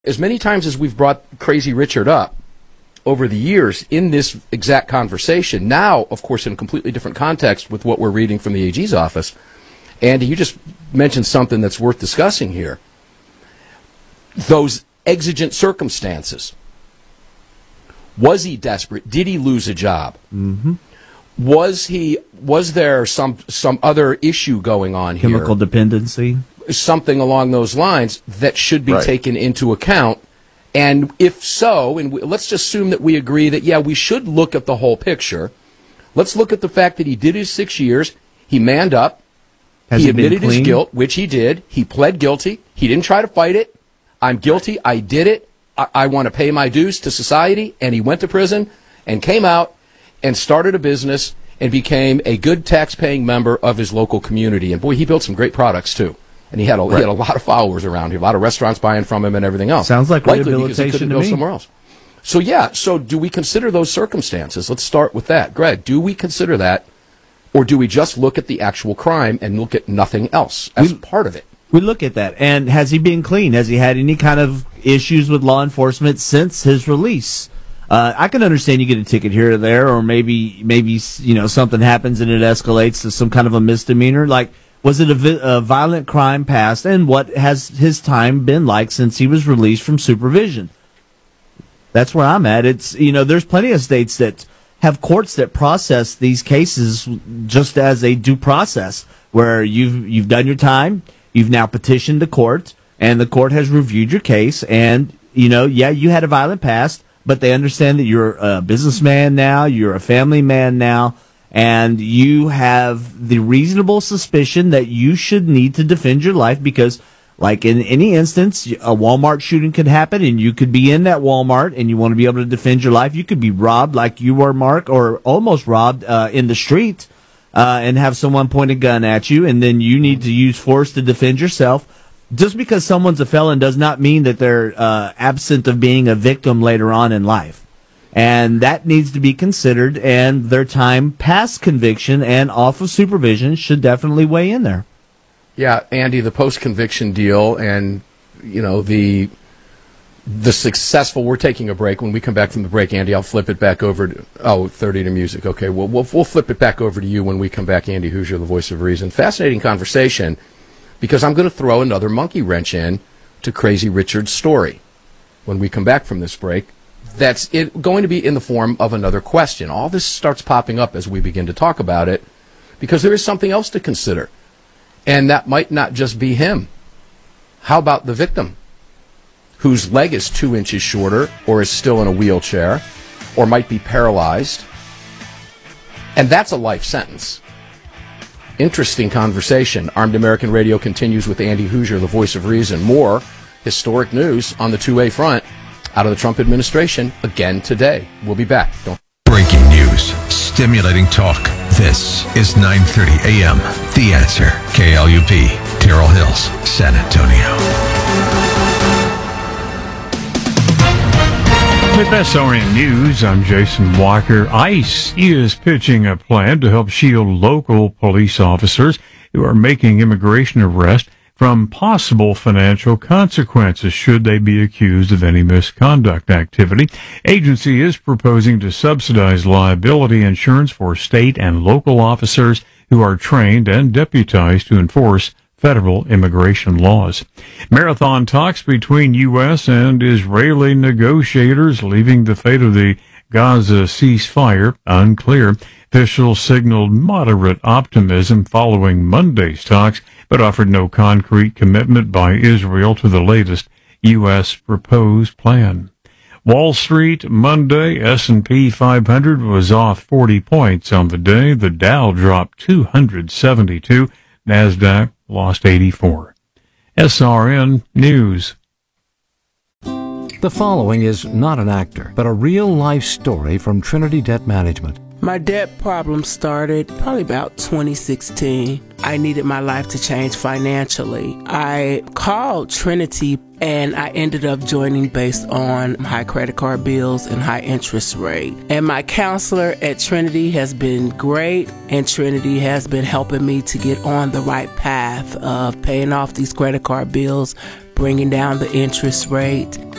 As many times as we've brought Crazy Richard up over the years in this exact conversation, now, of course, in a completely different context with what we're reading from the AG's office, Andy, you just mentioned something that's worth discussing here. Those exigent circumstances. Was he desperate? Did he lose a job? Mm-hmm. Was there some other issue going on here? Chemical dependency? Something along those lines that should be taken into account. And if so, and let's just assume that we agree that, yeah, we should look at the whole picture. Let's look at the fact that he did his 6 years. He manned up. He admitted his guilt, which he did. He pled guilty. He didn't try to fight it. I'm guilty. I did it. I want to pay my dues to society. And he went to prison and came out and started a business and became a good tax-paying member of his local community. And, boy, he built some great products, too. And he had a lot of followers around here, a lot of restaurants buying from him and everything else. Sounds like likely rehabilitation because he couldn't to go me. somewhere else. So, yeah, so do we consider those circumstances? Let's start with that. Greg, do we consider that, or do we just look at the actual crime and look at nothing else as part of it? We look at that. And has he been clean? Has he had any kind of issues with law enforcement since his release? I can understand you get a ticket here or there, or maybe something happens and it escalates to some kind of a misdemeanor. Like, was it a violent crime past, and what has his time been like since he was released from supervision? That's where I'm at. It's there's plenty of states that have courts that process these cases just as a due process, where you've done your time, you've now petitioned the court, and the court has reviewed your case, and you had a violent past, but they understand that you're a businessman now, you're a family man now, and you have the reasonable suspicion that you should need to defend your life because, like in any instance, a Walmart shooting could happen and you could be in that Walmart and you want to be able to defend your life. You could be robbed like you were, Mark, or almost robbed in the street and have someone point a gun at you, and then you need to use force to defend yourself. Just because someone's a felon does not mean that they're absent of being a victim later on in life. And that needs to be considered, and their time past conviction and off of supervision should definitely weigh in there. Yeah, Andy, the post-conviction deal and, the successful... We're taking a break. When we come back from the break, Andy, I'll flip it back over to... 30 to music. Okay, we'll flip it back over to you when we come back, Andy Hoosier, the voice of reason. Fascinating conversation, because I'm going to throw another monkey wrench in to Crazy Richard's story when we come back from this break. That's going to be in the form of another question. All this starts popping up as we begin to talk about it, because there is something else to consider. And that might not just be him. How about the victim, whose leg is 2 inches shorter, or is still in a wheelchair, or might be paralyzed? And that's a life sentence. Interesting conversation. Armed American Radio continues with Andy Hoosier, the voice of reason. More historic news on the 2A front out of the Trump administration again today. We'll be back. Breaking news, stimulating talk. This is 9:30 a.m. The Answer. KLUP, Terrell Hills, San Antonio. With SRN News, I'm Jason Walker. ICE is pitching a plan to help shield local police officers who are making immigration arrests from possible financial consequences should they be accused of any misconduct activity. Agency is proposing to subsidize liability insurance for state and local officers who are trained and deputized to enforce federal immigration laws. Marathon talks between U.S. and Israeli negotiators, leaving the fate of the Gaza ceasefire unclear. Officials signaled moderate optimism following Monday's talks, but offered no concrete commitment by Israel to the latest U.S. proposed plan. Wall Street, Monday, S&P 500 was off 40 points on the day. The Dow dropped 272. NASDAQ lost 84. SRN News. The following is not an actor, but a real-life story from Trinity Debt Management. My debt problem started probably about 2016. I needed my life to change financially. I called Trinity and I ended up joining based on high credit card bills and high interest rate. And my counselor at Trinity has been great, and Trinity has been helping me to get on the right path of paying off these credit card bills, bringing down the interest rate.